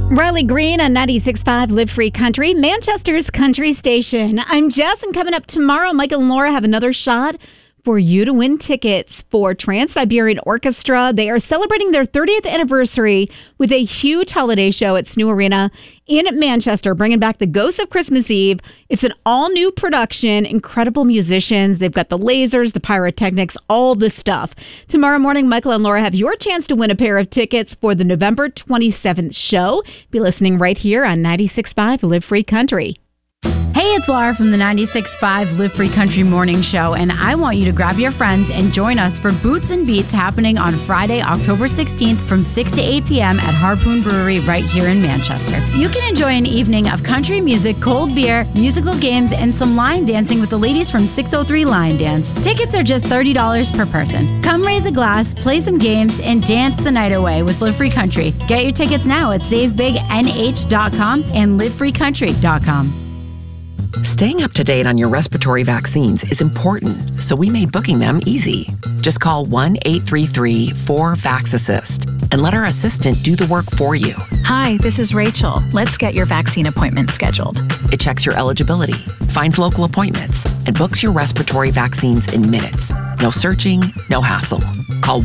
Riley Green on 96.5 Live Free Country, Manchester's country station. I'm Jess, and coming up tomorrow, Michael and Laura have another shot for you to win tickets for Trans-Siberian Orchestra. They are celebrating their 30th anniversary with a huge holiday show at Snow Arena in Manchester, bringing back the Ghosts of Christmas Eve. It's an all-new production, incredible musicians. They've got the lasers, the pyrotechnics, all the stuff. Tomorrow morning, Michael and Laura have your chance to win a pair of tickets for the November 27th show. Be listening right here on 96.5 Live Free Country. Hey, it's Laura from the 96.5 Live Free Country Morning Show, and I want you to grab your friends and join us for Boots and Beats happening on Friday, October 16th from 6 to 8 p.m. at Harpoon Brewery right here in Manchester. You can enjoy an evening of country music, cold beer, musical games, and some line dancing with the ladies from 603 Line Dance. Tickets are just $30 per person. Come raise a glass, play some games, and dance the night away with Live Free Country. Get your tickets now at SaveBigNH.com and LiveFreeCountry.com. Staying up to date on your respiratory vaccines is important, so we made booking them easy. Just call 1-833-4VAX-ASSIST and let our assistant do the work for you. Hi, this is Rachel. Let's get your vaccine appointment scheduled. It checks your eligibility, finds local appointments, and books your respiratory vaccines in minutes. No searching, no hassle. Call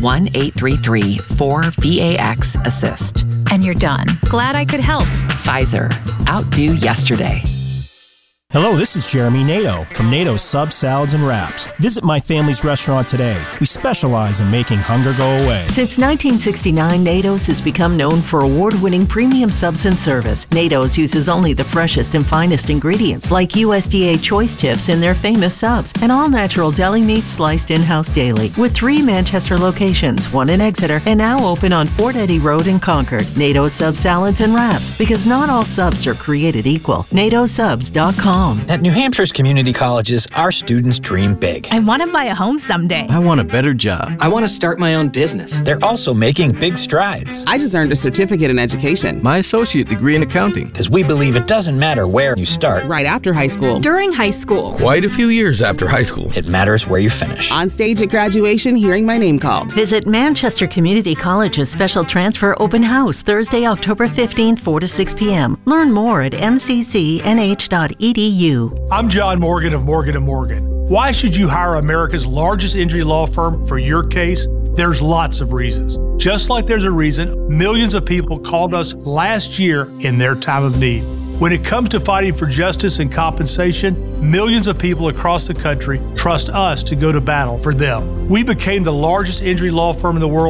1-833-4VAX-ASSIST. And you're done. Glad I could help. Pfizer. Outdo yesterday. Hello, this is Jeremy Nato from Nato Subs, Salads, and Wraps. Visit my family's restaurant today. We specialize in making hunger go away. Since 1969, Nato's has become known for award-winning premium subs and service. Nato's uses only the freshest and finest ingredients like USDA choice tips in their famous subs and all-natural deli meat sliced in-house daily. With 3 Manchester locations, 1 in Exeter, and now open on Fort Eddy Road in Concord. Nato's Subs, Salads, and Wraps, because not all subs are created equal. NatoSubs.com. At New Hampshire's community colleges, our students dream big. I want to buy a home someday. I want a better job. I want to start my own business. They're also making big strides. I just earned a certificate in education. My associate degree in accounting. Because we believe it doesn't matter where you start. Right after high school. During high school. Quite a few years after high school. It matters where you finish. On stage at graduation, hearing my name called. Visit Manchester Community College's special transfer open house Thursday, October 15th, 4 to 6 p.m. Learn more at mccnh.edu. I'm John Morgan of Morgan & Morgan. Why should you hire America's largest injury law firm for your case? There's lots of reasons. Just like there's a reason millions of people called us last year in their time of need. When it comes to fighting for justice and compensation, millions of people across the country trust us to go to battle for them. We became the largest injury law firm in the world